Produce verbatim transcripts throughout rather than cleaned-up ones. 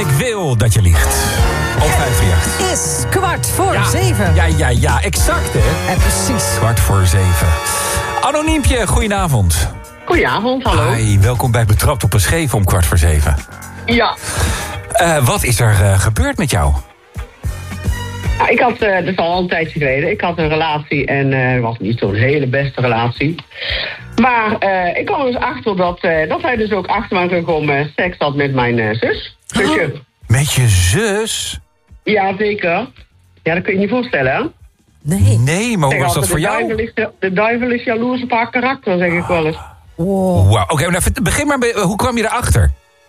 ik wil dat je liegt. Op vijf drie acht. Het is kwart voor ja, zeven. Ja, ja, ja, exact hè. En precies. Kwart voor zeven. Anoniempje, goedenavond. Goedenavond, hallo. Hi, welkom bij Betrapt op een Scheef om kwart voor zeven. Ja. Uh, wat is er uh, gebeurd met jou? Nou, ik had, uh, dat is al een tijdje geleden, ik had een relatie en uh, het was niet zo'n hele beste relatie. Maar uh, ik kwam er dus achter dat, uh, dat hij dus ook achter mijn rug om uh, seks had met mijn uh, zus. Zusje. Oh, met je zus? Ja, zeker. Ja, dat kun je niet voorstellen, hè? Nee. Nee, maar hoe was dat voor de jou? Duivel is, de, de duivel is jaloers op haar karakter, zeg ik wel eens. Wow. Wow. Oké, okay, nou, begin maar bij, hoe kwam je erachter?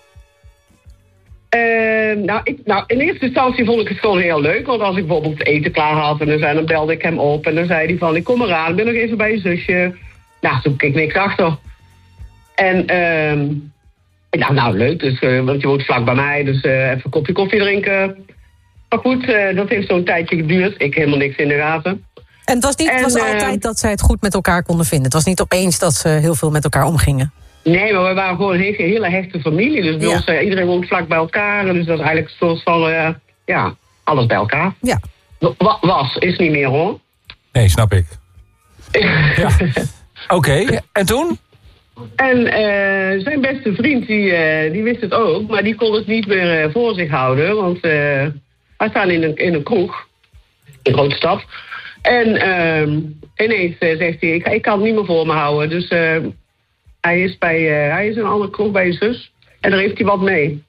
Uh, nou, ik, nou, in eerste instantie vond ik het gewoon heel leuk. Want als ik bijvoorbeeld eten klaar had en dan, zei, dan belde ik hem op. En dan zei hij van, ik kom eraan, ik ben nog even bij je zusje. Nou, toen keek ik niks achter. En, uh, nou, nou, leuk, dus, uh, want je woont vlak bij mij. Dus uh, even een kopje koffie drinken. Maar goed, uh, dat heeft zo'n tijdje geduurd. Ik helemaal niks in de gaten. En het was niet, het was en, uh, altijd dat zij het goed met elkaar konden vinden. Het was niet opeens dat ze heel veel met elkaar omgingen. Nee, maar we waren gewoon een hele, hele hechte familie. Dus bij Ja. ons, uh, iedereen woont vlak bij elkaar. Dus dat is eigenlijk een soort van, uh, ja, alles bij elkaar. Ja. W- was, is niet meer hoor. Nee, snap ik. Ja. Oké, okay. En toen? En uh, zijn beste vriend, die, uh, die wist het ook. Maar die kon het niet meer uh, voor zich houden. Want uh, hij staat in een, in een kroeg. In een grote stad. En uh, ineens uh, zegt hij, ik, ik kan het niet meer voor me houden. Dus... Uh, Hij is, bij, uh, hij is in een andere kroeg bij je zus. En daar heeft hij wat mee.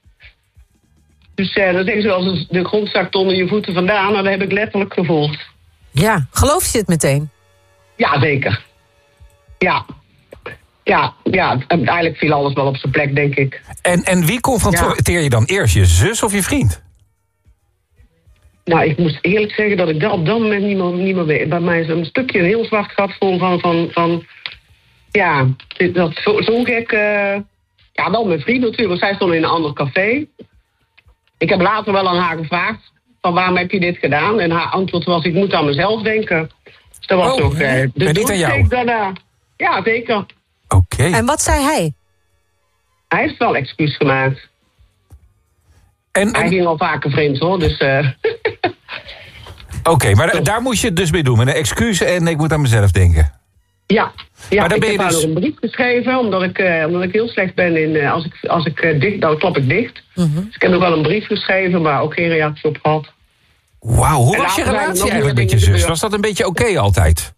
Dus uh, dan zeggen ze wel eens, de grond zakt onder je voeten vandaan. Maar dat heb ik letterlijk gevoeld. Ja, geloof je het meteen? Ja, zeker. Ja. Ja, ja, eigenlijk viel alles wel op zijn plek, denk ik. En, en wie confronteer je dan eerst? Je zus of je vriend? Nou, ik moest eerlijk zeggen dat ik dat op dat moment niet meer, niet meer weet. Bij mij is een stukje een heel zwart gat vol van... van, van ja, dat zo, zo gek... Uh, ja, wel mijn vriend natuurlijk. Zij stond in een ander café. Ik heb later wel aan haar gevraagd... van waarom heb je dit gedaan? En haar antwoord was, ik moet aan mezelf denken. Dus dat was oh, ook... Uh, en niet aan jou? Daarna. Ja, zeker. Oké. Okay. En wat zei hij? Hij heeft wel excuus gemaakt. En, en... Hij ging al vaker vreemd, hoor. Dus... Uh... Oké, okay, maar da- daar moest je het dus mee doen. Met een excuus en ik moet aan mezelf denken. Ja, ja maar dan ik ben heb je haar dus... nog een brief geschreven, omdat ik, uh, omdat ik heel slecht ben in... Uh, als ik, als ik uh, dicht, dan klap ik dicht. Mm-hmm. Dus ik heb nog wel een brief geschreven, maar ook geen reactie op gehad. Wauw, hoe en was je relatie eigenlijk met je zus? Was dat een beetje oké okay altijd?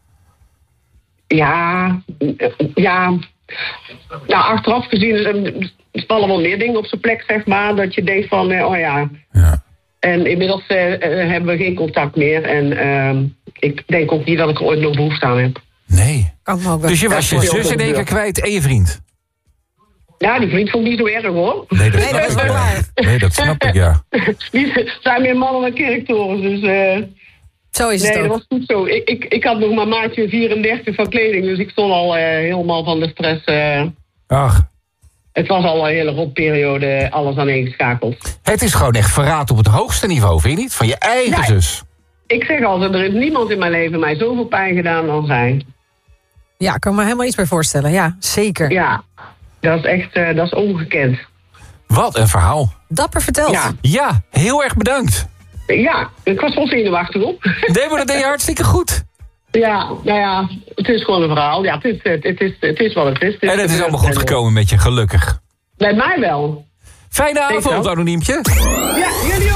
Ja, ja... Nou, achteraf gezien er vallen wel meer dingen op zijn plek, zeg maar. Dat je denkt van, uh, oh ja... Ja. En inmiddels uh, uh, hebben we geen contact meer. En uh, ik denk ook niet dat ik er ooit nog behoefte aan heb. Nee. Kan me ook wel. Dus je was je zus in één keer kwijt en je vriend? Ja, die vriend vond ik niet zo erg, hoor. Nee, dat nee, snap dat is ik. wel waar. Nee, dat snap ik, ja. Die zijn meer mannen dan kerktorens, dus... Uh, zo is het nee, ook. dat was goed zo. Ik, ik, ik had nog maar maatje vierendertig van kleding, dus ik stond al uh, helemaal van de stress... Uh, Ach. Het was al een hele rotperiode, alles aaneengeschakeld. Het is gewoon echt verraad op het hoogste niveau, vind je niet? Van je eigen nee. zus. Ik zeg altijd, er heeft niemand in mijn leven mij zoveel pijn gedaan dan zij. Ja, ik kan me helemaal iets bij voorstellen. Ja, zeker. Ja, dat is echt, uh, dat is ongekend. Wat een verhaal. Dapper verteld. Ja, ja heel erg bedankt. Ja, ik was wel zenuwachtig op. Nee, maar dat deed je hartstikke goed. Ja, nou ja, het is gewoon een verhaal. Ja, het is, het is, het is wat het is. Het is en het is allemaal goed gekomen met je, gelukkig. Bij mij wel. Fijne avond, Anoniempje. Ja, jullie ook.